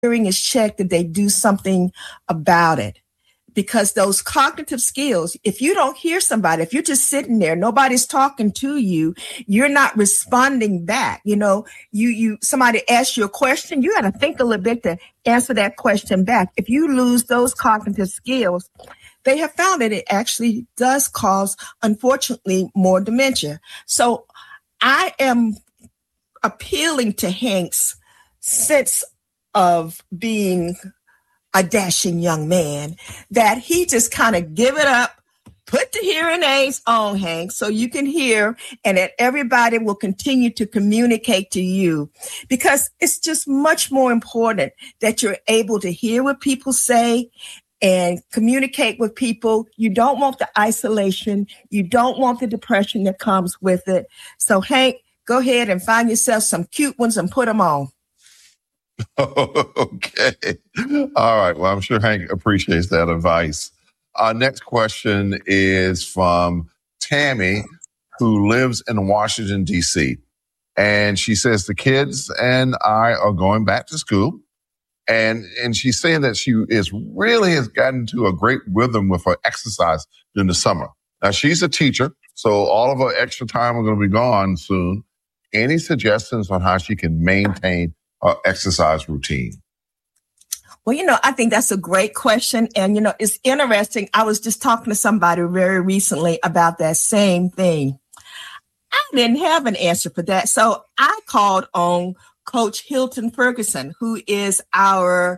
hearing is checked, that they do something about it. Because those cognitive skills, if you don't hear somebody, if you're just sitting there, nobody's talking to you, you're not responding back. Somebody asks you a question, you got to think a little bit to answer that question back. If you lose those cognitive skills, they have found that it actually does cause, unfortunately, more dementia. So I am appealing to Hank's sense of being a dashing young man, that he just kind of give it up, put the hearing aids on, Hank, so you can hear, and that everybody will continue to communicate to you, because it's just much more important that you're able to hear what people say and communicate with people. You don't want the isolation. You don't want the depression that comes with it. So, Hank, go ahead and find yourself some cute ones and put them on. Okay. All right. Well, I'm sure Hank appreciates that advice. Our next question is from Tammy, who lives in Washington, D.C. And she says, the kids and I are going back to school. And she's saying that she has gotten to a great rhythm with her exercise during the summer. Now, she's a teacher, so all of her extra time is going to be gone soon. Any suggestions on how she can maintain exercise routine? Well, I think that's a great question. And, it's interesting. I was just talking to somebody very recently about that same thing. I didn't have an answer for that. So I called on Coach Hilton Ferguson, who is our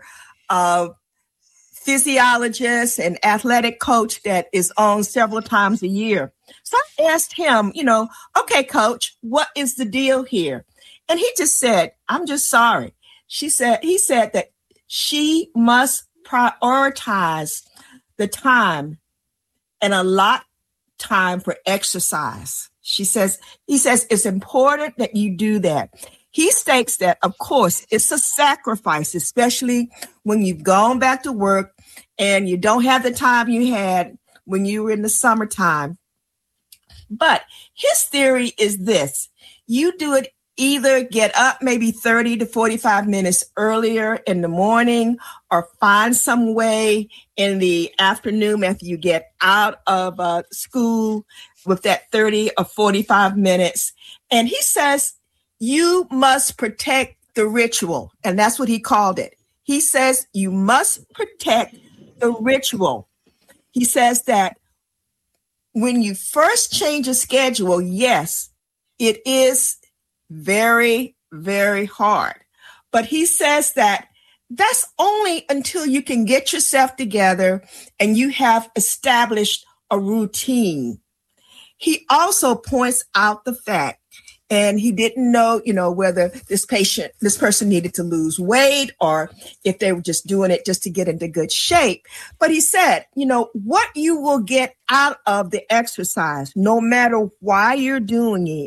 physiologist and athletic coach that is on several times a year. So I asked him, okay, Coach, what is the deal here? And he just said, I'm just sorry. He said that she must prioritize the time and allot time for exercise. He says it's important that you do that. He states that, of course, it's a sacrifice, especially when you've gone back to work and you don't have the time you had when you were in the summertime. But his theory is this: you do it, either get up maybe 30 to 45 minutes earlier in the morning, or find some way in the afternoon after you get out of school with that 30 or 45 minutes. And he says you must protect the ritual. And that's what he called it. He says you must protect the ritual. He says that when you first change a schedule, yes, it is very, very hard. But he says that that's only until you can get yourself together and you have established a routine. He also points out the fact, and he didn't know, whether this person needed to lose weight or if they were just doing it just to get into good shape. But he said, what you will get out of the exercise, no matter why you're doing it,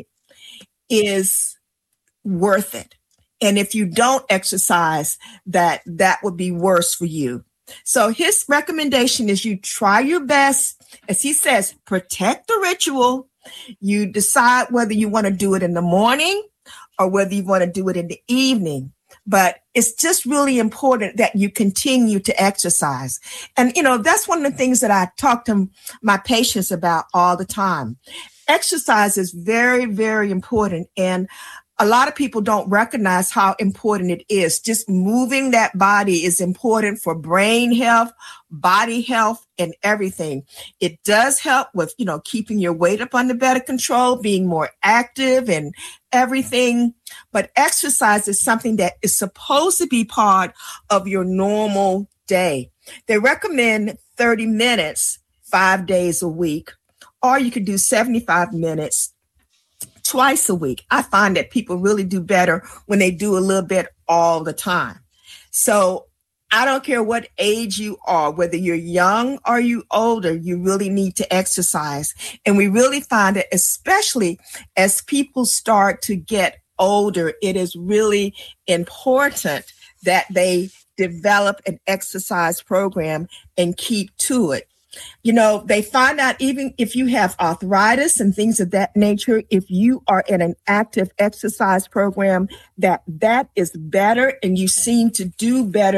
is worth it. And if you don't exercise, that would be worse for you. So his recommendation is you try your best. As he says, protect the ritual. You decide whether you want to do it in the morning or whether you want to do it in the evening. But it's just really important that you continue to exercise. And, that's one of the things that I talk to my patients about all the time. Exercise is very, very important. And a lot of people don't recognize how important it is. Just moving that body is important for brain health, body health, and everything. It does help with, keeping your weight up under better control, being more active and everything. But exercise is something that is supposed to be part of your normal day. They recommend 30 minutes, 5 days a week, or you could do 75 minutes twice a week. I find that people really do better when they do a little bit all the time. So I don't care what age you are, whether you're young or you older, you really need to exercise. And we really find that especially as people start to get older, it is really important that they develop an exercise program and keep to it. They find out even if you have arthritis and things of that nature, if you are in an active exercise program, that is better and you seem to do better